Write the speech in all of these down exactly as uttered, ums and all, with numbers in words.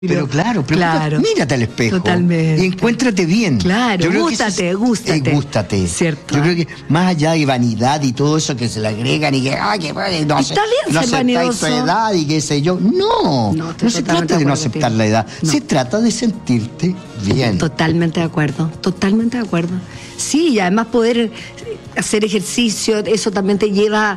Pero claro, pero claro, mírate al espejo. Totalmente. Y encuéntrate bien. Claro, Yo creo gústate, que eso es, gústate. Eh, gústate. Cierto. Yo creo que más allá de vanidad y todo eso que se le agregan y que, ay, que no, Está bien no ser aceptáis vanidoso. tu edad y qué sé yo. No, No, no, estoy se totalmente trata de de no acuerdo aceptar contigo. la edad. No. Se trata de sentirte bien. Totalmente de acuerdo, totalmente de acuerdo. Sí, y además poder hacer ejercicio, eso también te lleva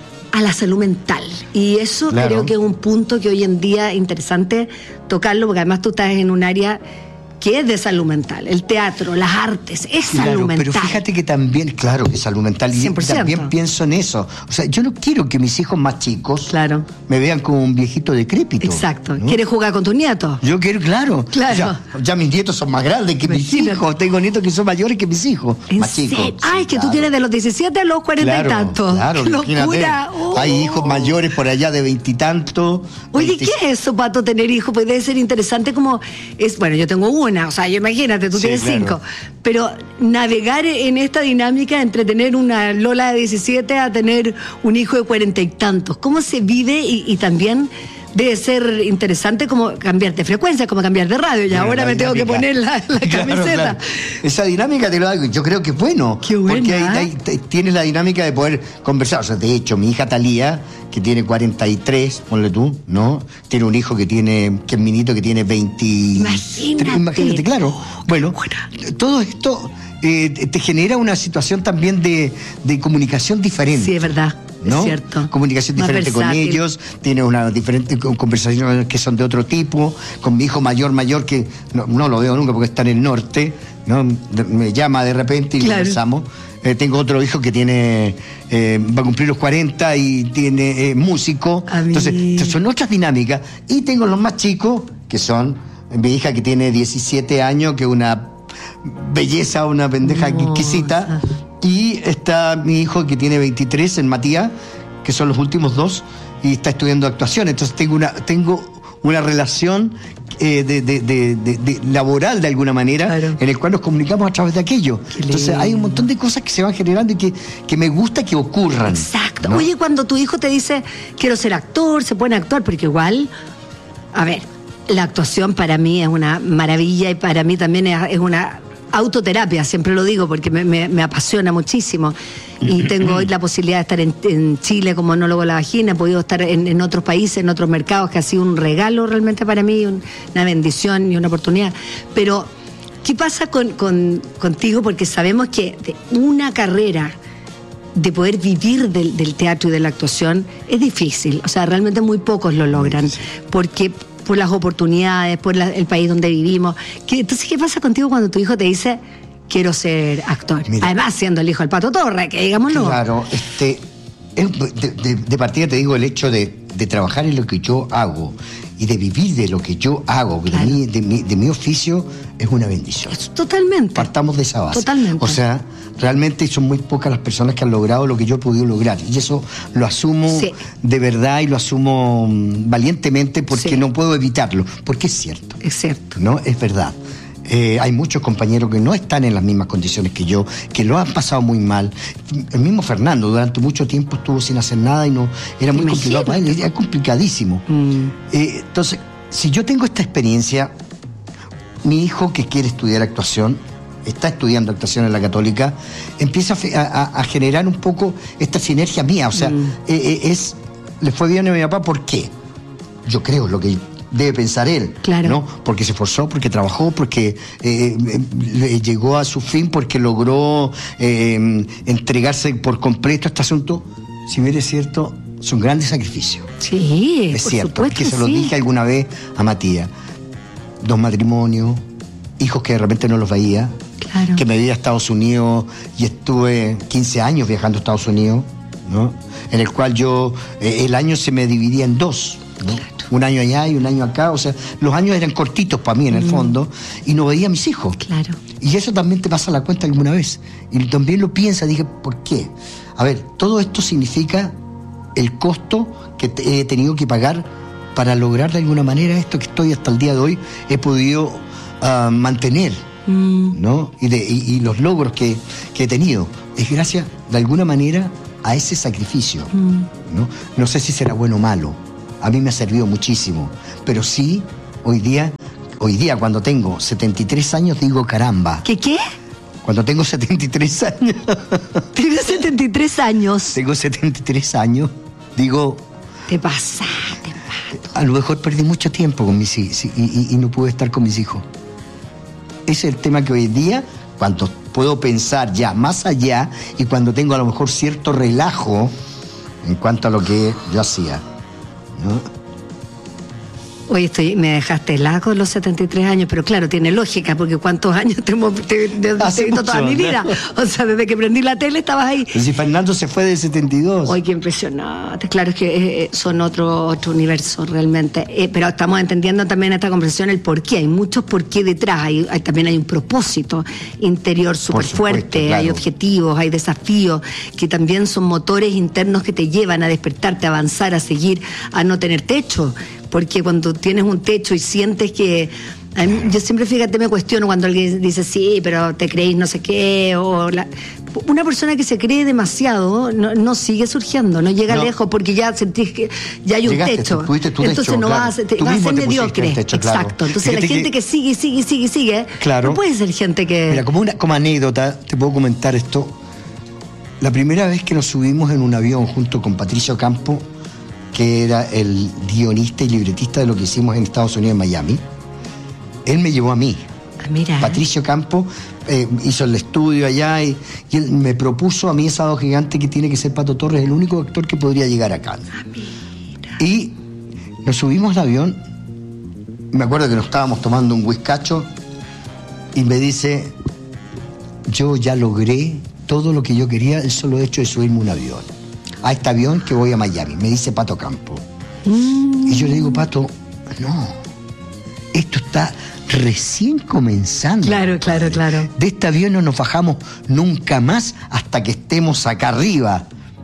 a la salud mental. Y eso Claro. creo que es un punto que hoy en día es interesante tocarlo, porque además tú estás en un área que es de salud mental. El teatro, las artes, es Claro, salud mental. pero fíjate que también, claro, que es salud mental. Y cien por ciento. también pienso en eso. O sea, yo no quiero que mis hijos más chicos Claro. me vean como un viejito decrépito. Exacto. ¿no? ¿Quieres jugar con tus nietos? Yo quiero, claro. Claro. Ya, ya mis nietos son más grandes que mis Imagínate. hijos. Tengo nietos que son mayores que mis hijos. ¿En Más chicos. serio? Ay, Sí, que tú claro. tienes de los diecisiete a los cuarenta Claro, y tantos. claro, ¡Qué imagínate. locura! Oh. Hay hijos mayores por allá de veintitantos. Oye, ¿qué es eso, Pato, tener hijos? Pues debe ser interesante como... es Bueno, yo tengo una, o sea, yo imagínate, tú Sí, tienes claro. cinco. Pero navegar en esta dinámica entre tener una Lola de diecisiete a tener un hijo de cuarenta y tantos, ¿cómo se vive? Y, y también debe ser interesante como cambiar de frecuencia, como cambiar de radio. Y Bueno, ahora la me tengo que dinámica. poner la, la Claro, camiseta. claro. Esa dinámica te lo hago. Yo creo que es bueno. Qué buena. Porque ahí, ahí te- tienes la dinámica de poder conversar. O sea, de hecho, mi hija Talía, que tiene cuarenta y tres, ponle tú, ¿no? Tiene un hijo que tiene, que es minito, que tiene veinte. Imagínate. Imagínate, claro. Oh, qué Bueno, buena. todo esto eh, te te genera una situación también de, de comunicación diferente. Sí, es verdad. ¿no? Es cierto. Comunicación Más diferente con versátil. ellos, tiene una diferente con- conversaciones que son de otro tipo, con mi hijo mayor, mayor, que no, no lo veo nunca porque está en el norte, ¿no? De- me llama de repente y Claro. conversamos. Eh, tengo otro hijo que tiene, eh, va a cumplir los cuarenta y tiene eh, músico, A mí. entonces entonces son otras dinámicas. Y tengo los más chicos, que son mi hija que tiene diecisiete años, que es una belleza, una pendeja Hermosa. exquisita. Y está mi hijo que tiene veintitrés, el Matías, que son los últimos dos, y está estudiando actuación. Entonces tengo una, tengo una relación eh, de, de- de- de- de laboral de alguna manera, Claro. en el cual nos comunicamos a través de aquello. Qué Entonces hay un montón de cosas que se van generando y que, que me gusta que ocurran. Exacto. ¿no? Oye, cuando tu hijo te dice, quiero ser actor, se pone actor, porque igual, a ver, la actuación para mí es una maravilla y para mí también es, es una autoterapia, siempre lo digo, porque me, me- me apasiona muchísimo. Y tengo hoy la posibilidad de estar en, en Chile como monólogo de la vagina, he podido estar en, en otros países, en otros mercados, que ha sido un regalo realmente para mí, un- una bendición y una oportunidad. Pero, ¿qué pasa con, con- contigo? Porque sabemos que de una carrera de poder vivir del, del teatro y de la actuación es difícil, o sea, realmente muy pocos lo logran, porque por las oportunidades, por la- el país donde vivimos. ¿Qué- entonces, ¿qué pasa contigo cuando tu hijo te dice, quiero ser actor? Mira. Además, siendo el hijo del Pato Torre, que digámoslo. Claro, este, es- de, de- de partida te digo el hecho de, de trabajar en lo que yo hago y de vivir de lo que yo hago, de, Claro. mi, de, mi, de mi oficio, es una bendición. Totalmente. Partamos de esa base. Totalmente. O sea, realmente son muy pocas las personas que han logrado lo que yo he podido lograr. Y eso lo asumo Sí. de verdad y lo asumo mm, valientemente porque Sí. no puedo evitarlo. Porque es cierto, Es cierto. ¿no? Es verdad. Eh, hay muchos compañeros que no están en las mismas condiciones que yo, que lo han pasado muy mal. El mismo Fernando durante mucho tiempo estuvo sin hacer nada y no era muy Imagínate. complicado para él, era complicadísimo. Mm. Eh, entonces, si yo tengo esta experiencia, mi hijo que quiere estudiar actuación, está estudiando actuación en la Católica, empieza a, fe- a- a- a generar un poco esta sinergia mía. O sea, Mm. eh, eh, es, le fue bien a mi papá, ¿por qué? Yo creo lo que debe pensar él, Claro. ¿no? Porque se esforzó, porque trabajó, porque eh, eh, le llegó a su fin, porque logró eh, entregarse por completo a este asunto. Si bien es cierto, son grandes sacrificios. Sí, Es por cierto, supuesto que se lo sí. dije alguna vez a Matías. Dos matrimonios, hijos que de repente no los veía, Claro. que me vi a Estados Unidos y estuve quince años viajando a Estados Unidos, ¿no? En el cual yo, eh, el año se me dividía en dos, ¿no? Claro. Un año allá y un año acá, o sea, los años eran cortitos para mí en el fondo, y no veía a mis hijos. Claro. Y eso también te pasa la cuenta alguna vez. Y también lo piensas, dije, ¿por qué? A ver, todo esto significa el costo que te- he tenido que pagar para lograr de alguna manera esto que estoy hasta el día de hoy, he podido ah, mantener, Mm. ¿no? Y, de, y, y los logros que, que he tenido. Es gracias, de alguna manera, a ese sacrificio, Mm. ¿no? No sé si será bueno o malo. A mí me ha servido muchísimo, pero sí hoy día, hoy día cuando tengo setenta y tres años digo caramba. ¿Qué qué? Cuando tengo setenta y tres años. Tienes setenta y tres años. Tengo setenta y tres años. Digo... Te pasaste, Pato. A lo mejor perdí mucho tiempo con mis hijos y, y, y no pude estar con mis hijos. Ese es el tema que hoy día, cuando puedo pensar ya más allá y cuando tengo a lo mejor cierto relajo en cuanto a lo que yo hacía, ¿no? Oye, estoy, me dejaste helada con los setenta y tres años, pero claro, tiene lógica, porque ¿cuántos años te, te, te, te he visto toda mi vida? ¿No? O sea, desde que prendí la tele estabas ahí. Pero si Fernando se fue de setenta y dos. Oye, qué impresionante. Claro, es que eh, son otro, otro universo realmente. Eh, pero estamos entendiendo también en esta conversación el por qué. Hay muchos por qué detrás. Hay, hay, también hay un propósito interior súper fuerte. Claro. Hay objetivos, hay desafíos, que también son motores internos que te llevan a despertarte, a avanzar, a seguir, a no tener techo. Porque cuando tienes un techo y sientes que... Yo siempre, fíjate, me cuestiono cuando alguien dice, sí, pero te creéis no sé qué, o la, una persona que se cree demasiado no, no sigue surgiendo, no llega no. lejos, porque ya sentís que ya hay un Llegaste, techo. Tu Entonces techo, no claro. vas, te, vas a ser mediocre. Techo, claro. Exacto. Entonces Fíjate la gente que, que sigue, sigue, sigue, sigue, claro. no puede ser gente que... Mira, como, una, como anécdota, te puedo comentar esto. La primera vez que nos subimos en un avión junto con Patricio Campo, que era el guionista y libretista de lo que hicimos en Estados Unidos, en Miami, él me llevó a mí. Ah, mira. Patricio Campo eh, hizo el estudio allá y, y él me propuso a mí esa Sábado Gigante que tiene que ser Pato Torres, el único actor que podría llegar acá. Ah, mira. Y nos subimos al avión, me acuerdo que nos estábamos tomando un whiskacho y me dice, yo ya logré todo lo que yo quería, el solo hecho de subirme un avión. A este avión que voy a Miami, me dice Pato Campo. Mm. Y yo le digo, Pato, no, esto está recién comenzando. Claro, claro, claro. De este avión no nos bajamos nunca más hasta que estemos acá arriba.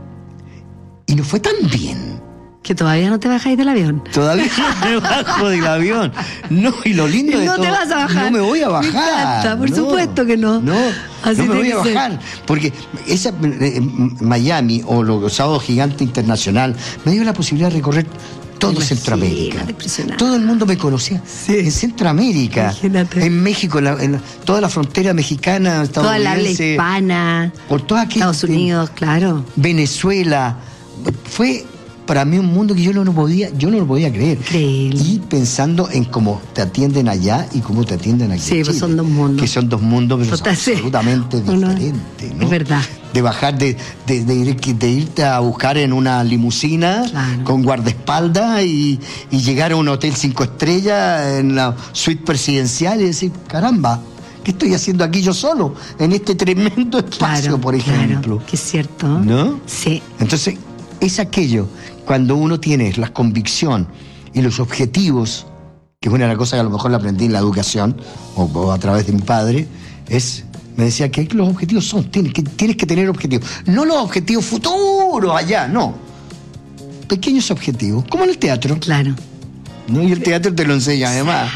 Y nos fue tan bien. Que todavía no te bajáis del avión. Todavía no me bajo del avión. No, y lo lindo de no todo... No te vas a bajar. No me voy a bajar. Me encanta, por no, supuesto que no. No, Así no me voy a ser. bajar. Porque esa eh, Miami o los Sábado Gigante Internacional me dio la posibilidad de recorrer todo Imagínate, Centroamérica. Todo el mundo me conocía. Sí. En Centroamérica. Imagínate. En México, en la, en la, toda la frontera mexicana, estadounidense. Toda la habla hispana. Por toda aquí, Estados Unidos, en, claro. Venezuela. Fue... para mí un mundo que yo no lo podía, yo no lo podía creer. Increíble. Y pensando en cómo te atienden allá y cómo te atienden aquí. Sí, pues son dos mundos. Que son dos mundos, pero Total, son absolutamente sí. diferentes, ¿no? Es verdad. De bajar, de, de, de, ir, de irte a buscar en una limusina, claro, con guardaespaldas y, y llegar a un hotel cinco estrellas en la suite presidencial y decir, caramba, ¿qué estoy haciendo aquí yo solo? En este tremendo espacio, claro, por ejemplo. Claro, que es cierto. ¿No? Sí. Entonces, es aquello, cuando uno tiene la convicción y los objetivos, que es una de las cosas que a lo mejor la aprendí en la educación, o, o a través de mi padre, es, me decía que los objetivos son, tienes que, tienes que tener objetivos. No los objetivos futuros allá, no. Pequeños objetivos, como en el teatro. Claro. ¿No? Y el teatro te lo enseña además.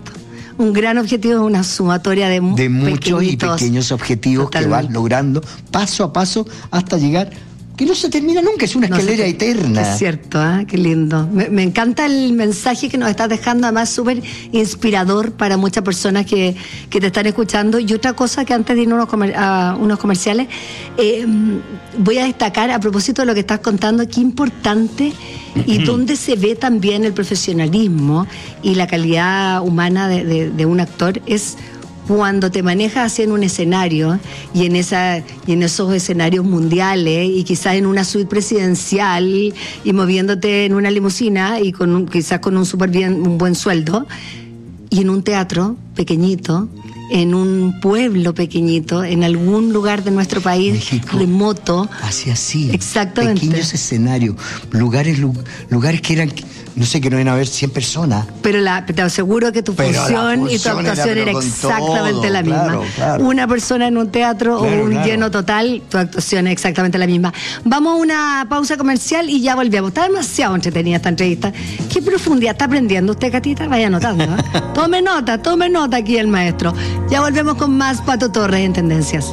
Un gran objetivo es una sumatoria de, de muchos y pequeños objetivos. Totalmente. Que vas logrando paso a paso hasta llegar, que no se termina nunca, es una no escalera eterna. Es cierto, ¿eh? Qué lindo. Me, me encanta el mensaje que nos estás dejando, además súper inspirador para muchas personas que, que te están escuchando. Y otra cosa que antes de irnos comer, a unos comerciales, eh, voy a destacar a propósito de lo que estás contando, qué importante y dónde se ve también el profesionalismo y la calidad humana de, de, de un actor es cuando te manejas así en un escenario y en esa y en esos escenarios mundiales y quizás en una suite presidencial y moviéndote en una limusina y con un, quizás con un súper bien un buen sueldo y en un teatro pequeñito, en un pueblo pequeñito, en algún lugar de nuestro país, México, remoto. Así, así. Exactamente. Pequeños escenarios, lugares, lugares que eran, no sé, que no iban a haber cien personas. Pero la, te aseguro que tu función, función y tu actuación era, era exactamente todo, la misma. Claro, claro. Una persona en un teatro claro, o un claro. lleno total, tu actuación es exactamente la misma. Vamos a una pausa comercial y ya volvemos. Está demasiado entretenida esta entrevista. ¿Qué profundidad está aprendiendo usted, Catita? Vaya anotando, ¿eh? Tome nota, tome nota aquí el maestro. Ya volvemos con más Pato Torres en Tendencias.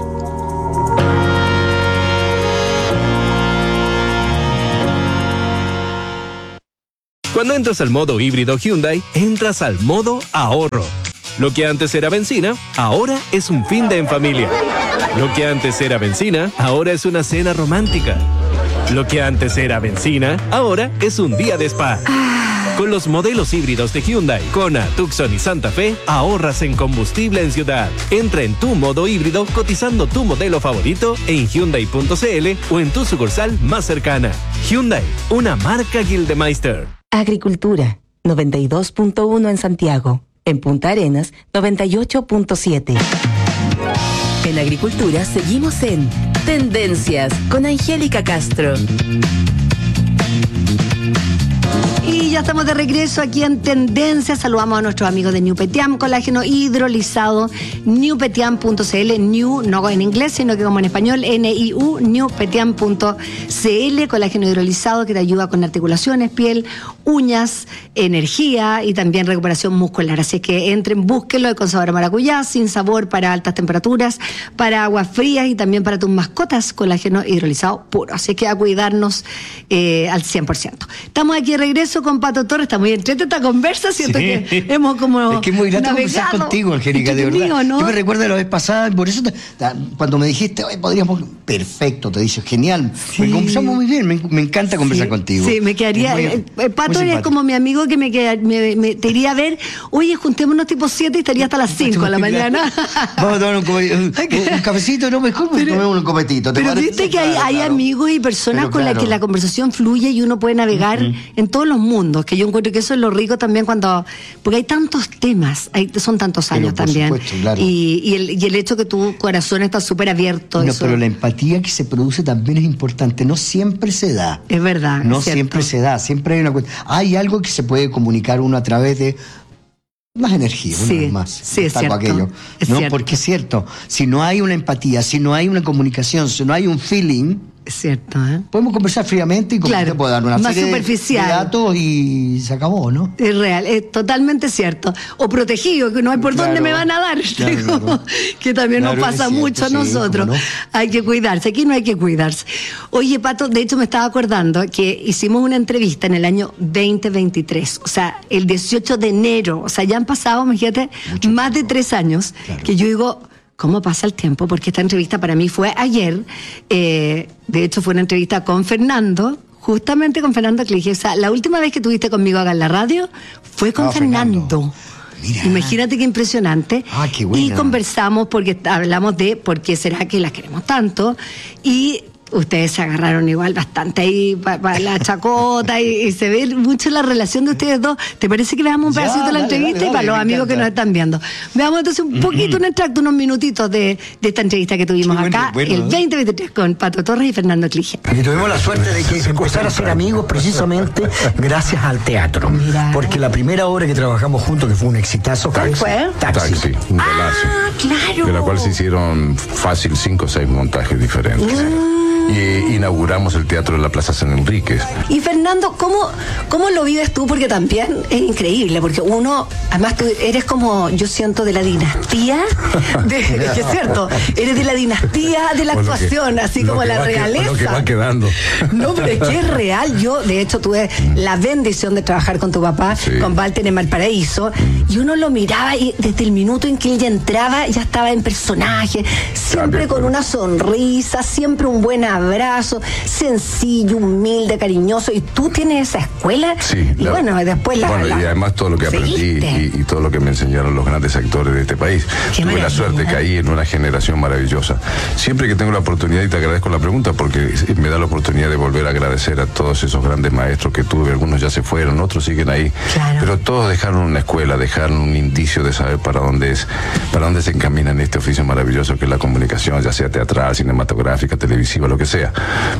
Cuando entras al modo híbrido Hyundai, entras al modo ahorro. Lo que antes era benzina, ahora es un fin de en familia. Lo que antes era benzina, ahora es una cena romántica. Lo que antes era benzina, ahora es un día de spa. Con los modelos híbridos de Hyundai, Kona, Tucson y Santa Fe, ahorras en combustible en ciudad. Entra en tu modo híbrido cotizando tu modelo favorito en Hyundai punto c l o en tu sucursal más cercana. Hyundai, una marca Gildemeister. Agricultura, noventa y dos punto uno en Santiago. En Punta Arenas, noventa y ocho punto siete. En Agricultura seguimos en Tendencias con Angélica Castro. Y ya estamos de regreso aquí en Tendencias. Saludamos a nuestros amigos de New Petiam, colágeno hidrolizado, new petiam punto c l, new, no en inglés, sino que como en español, N I U, new petiam punto c l, colágeno hidrolizado que te ayuda con articulaciones, piel, uñas, energía y también recuperación muscular. Así que entren, búsquenlo con sabor a maracuyá, sin sabor, para altas temperaturas, para aguas frías y también para tus mascotas, colágeno hidrolizado puro. Así que a cuidarnos eh, al cien por ciento. Estamos aquí de regreso con Pato Torres. Está muy entretenida esta conversa, siento sí. que hemos como es que es muy grato conversar contigo, Angélica, de verdad. Mío, ¿no? Yo me recuerdo de la vez pasada, por eso te, cuando me dijiste, oye, podríamos, perfecto, te dices, genial. Sí. Me conversamos muy bien, me, me encanta conversar sí. contigo. Sí, me quedaría, muy, eh, eh, Pato es como mi amigo que me, queda, me, me te iría a ver, oye, juntémonos tipo siete y estaría hasta las cinco de la mañana. Vamos a tomar un, un, un cafecito, no, mejor pero, tomemos un copetito. Pero parece? Viste que hay, claro, hay claro. amigos y personas pero, con claro. las que la conversación fluye y uno puede navegar uh-huh. en todos los mundos, que yo encuentro que eso es lo rico también cuando, porque hay tantos temas, hay, son tantos años pero, también, supuesto, claro. y, y, el, y el hecho que tu corazón está súper abierto. No, eso. Pero la empatía que se produce también es importante, no siempre se da. Es verdad. No es siempre se da, siempre hay una cuestión. Hay algo que se puede comunicar uno a través de las energías, sí, una vez más. Sí, es cierto. Aquello. Es no, cierto. Porque es cierto, si no hay una empatía, si no hay una comunicación, si no hay un feeling, es cierto, ¿eh? Podemos conversar fríamente y como claro, te puedo dar una más serie superficial. de datos y se acabó, ¿no? Es real, es totalmente cierto. O protegido, que no hay por claro, dónde me van a dar. Claro, claro. Que también claro, nos pasa cierto, mucho a sí, nosotros. No. Hay que cuidarse, aquí no hay que cuidarse. Oye, Pato, de hecho me estaba acordando que hicimos una entrevista en el año veinte veintitrés, o sea, el dieciocho de enero, o sea, ya han pasado, imagínate, mucho más tiempo. de tres años, claro. que yo digo... ¿Cómo pasa el tiempo? Porque esta entrevista para mí fue ayer. Eh, de hecho, fue una entrevista con Fernando, justamente con Fernando, que le dije, o sea, la última vez que tuviste conmigo acá en la radio fue con oh, Fernando. Fernando. Mira. Imagínate qué impresionante. Ah, qué buena. Y conversamos porque hablamos de por qué será que las queremos tanto. Y ustedes se agarraron igual bastante ahí para pa la chacota y, y se ve mucho la relación de ustedes dos. ¿Te parece que veamos un pedacito ya, de la dale, entrevista dale, dale, y para los amigos encanta. que nos están viendo? Veamos entonces un poquito, un extracto, unos minutitos de, de esta entrevista que tuvimos sí, acá bueno, bueno, el veinte veintitrés con Pato Torres y Fernando Clige. Y tuvimos la suerte de que empezar a ser amigos precisamente gracias al teatro. Mira. Porque la primera obra que trabajamos juntos, que fue un exitazo, ¿cuál fue? Taxi. Taxi, un golazo. Ah, claro. De la cual se hicieron fácil cinco o seis montajes diferentes. Mm. Y inauguramos el teatro de la Plaza San Enrique. Y Fernando, ¿cómo, ¿cómo lo vives tú? Porque también es increíble, porque uno, además tú eres como, yo siento, de la dinastía, de, es que es cierto, eres de la dinastía de la bueno, actuación, que, así como la realeza. Que, lo que va quedando. No, pero es que es real. Yo, de hecho, tuve la bendición de trabajar con tu papá, sí. con Walter en Valparaíso, y uno lo miraba y desde el minuto en que ella entraba, ya estaba en personaje, siempre con una sonrisa, siempre un buen abrazo, sencillo, humilde, cariñoso, y tú tienes esa escuela. Sí, y la, bueno, después la. Bueno, la, y además todo lo que aprendí y, y todo lo que me enseñaron los grandes actores de este país. Qué Tuve maravilla. La suerte, caí en una generación maravillosa. Siempre que tengo la oportunidad, y te agradezco la pregunta, porque me da la oportunidad de volver a agradecer a todos esos grandes maestros que tuve. Algunos ya se fueron, otros siguen ahí. Claro. Pero todos dejaron una escuela, dejaron un indicio de saber para dónde es, para dónde se encamina en este oficio maravilloso que es la comunicación, ya sea teatral, cinematográfica, televisiva, lo que sea.